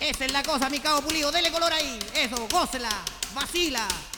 Esa es la cosa, mi cabo pulido. Dele color ahí. Eso, gócela, vacila.